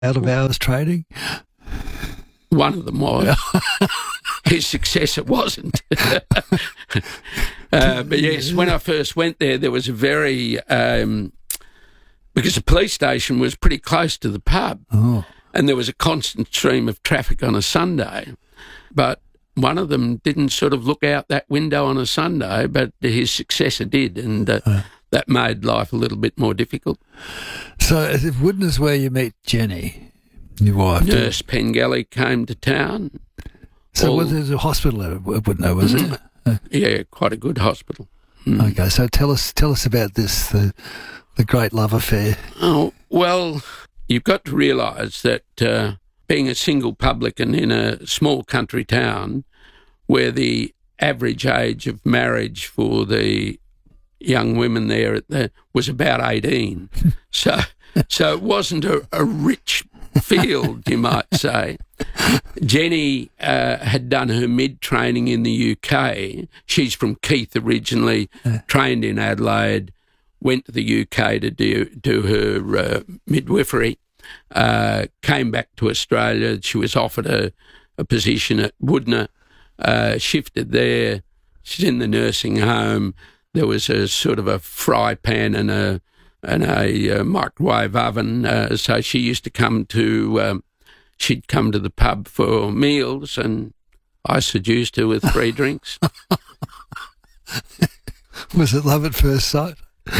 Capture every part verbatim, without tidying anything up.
out of hours trading? One of them was. His successor wasn't. uh, but yes, when I first went there, there was a very... Um, because the police station was pretty close to the pub. Oh. And there was a constant stream of traffic on a Sunday. But one of them didn't sort of look out that window on a Sunday, but his successor did, and uh, uh. that made life a little bit more difficult. So if Woodness where you meet Jenny, your wife? Nurse Pengelly came to town. So All, well, there's a hospital at Woodness, was it? Yeah, quite a good hospital. Mm. Okay, so tell us tell us about this, the, the great love affair. Oh, well... You've got to realise that uh, being a single publican in a small country town where the average age of marriage for the young women there at the, was about eighteen. so so it wasn't a, a rich field, you might say. Jenny uh, had done her mid-training in the U K. She's from Keith originally, trained in Adelaide, went to the U K to do, do her uh, midwifery, uh, came back to Australia. She was offered a, a position at Woodner, uh, shifted there. She's in the nursing home. There was a sort of a fry pan and a and a uh, microwave oven. Uh, so she used to come to, um, she'd come to the pub for meals, and I seduced her with free drinks. Was it love at first sight?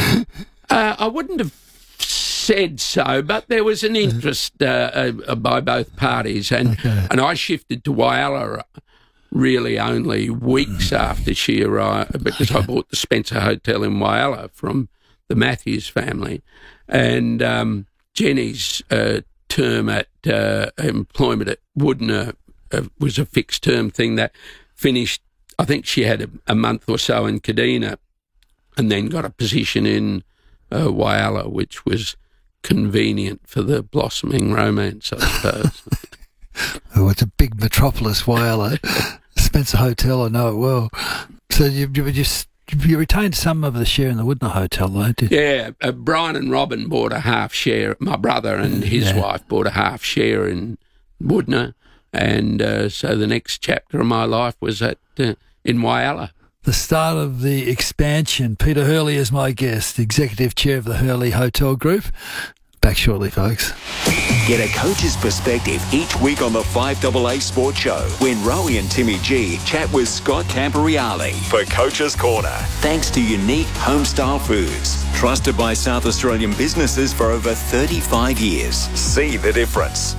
Uh, I wouldn't have said so, but there was an interest uh, uh, by both parties, and okay. and I shifted to Whyalla really only weeks after she arrived, because okay. I bought the Spencer Hotel in Whyalla from the Matthews family, and um, Jenny's uh, term at uh, employment at Woodner uh, was a fixed term thing that finished. I think she had a, a month or so in Kadina, and then got a position in uh, Whyalla, which was convenient for the blossoming romance, I suppose. Oh, it's a big metropolis, Whyalla. Spencer Hotel, I know it well. So you, you, you, you retained some of the share in the Woodner Hotel, though, did you? Yeah, uh, Brian and Robin bought a half share. My brother and his yeah. wife bought a half share in Woodner, and uh, so the next chapter of my life was at uh, in Whyalla. The start of the expansion. Peter Hurley is my guest, Executive Chair of the Hurley Hotel Group. Back shortly, folks. Get a coach's perspective each week on the five A A Sports Show when Rowie and Timmy G chat with Scott Camporeale for Coach's Corner. Thanks to Unique Homestyle Foods, trusted by South Australian businesses for over thirty-five years. See the difference.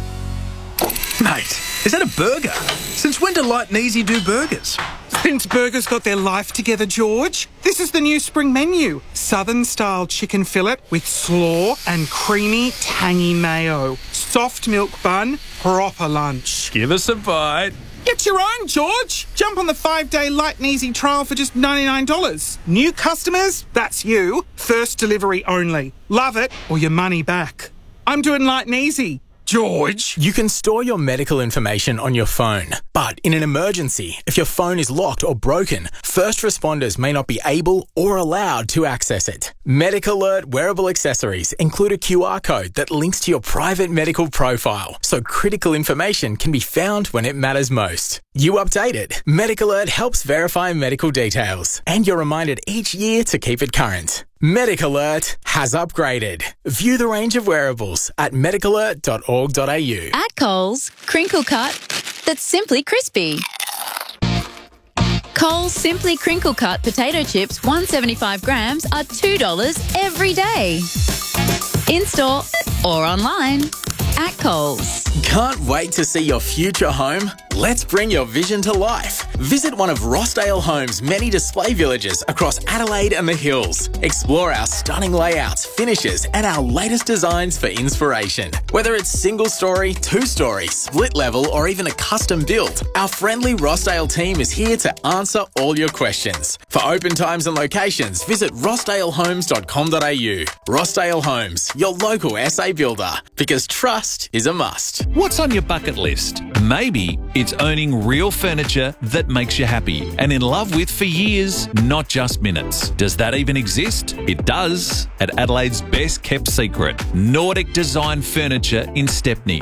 Mate, is that a burger? Since when do Light and Easy do burgers? Since burgers got their life together, George. This is the new spring menu. Southern-style chicken fillet with slaw and creamy, tangy mayo. Soft milk bun, proper lunch. Give us a bite. Get your own, George. Jump on the five-day Light and Easy trial for just ninety-nine dollars. New customers? That's you. First delivery only. Love it or your money back. I'm doing Light and Easy. George. You can store your medical information on your phone, but in an emergency, if your phone is locked or broken, first responders may not be able or allowed to access it. MedicAlert wearable accessories include a Q R code that links to your private medical profile, so critical information can be found when it matters most. You update it. MedicAlert helps verify medical details, and you're reminded each year to keep it current. MedicAlert has upgraded. View the range of wearables at medic alert dot org dot a u. At Coles, crinkle cut that's simply crispy. Coles Simply Crinkle Cut potato chips, one hundred seventy-five grams, are two dollars every day. In-store or online at Coles. Can't wait to see your future home? Let's bring your vision to life. Visit one of Rossdale Homes' many display villages across Adelaide and the Hills. Explore our stunning layouts, finishes, and our latest designs for inspiration. Whether it's single story, two story, split level, or even a custom build, our friendly Rossdale team is here to answer all your questions. For open times and locations, visit rossdale homes dot com dot a u. Rossdale Homes, your local S A builder, because trust is a must. What's on your bucket list? Maybe it's owning real furniture that makes you happy and in love with for years, not just minutes. Does that even exist? It does, at Adelaide's best kept secret, Nordic Design Furniture in Stepney.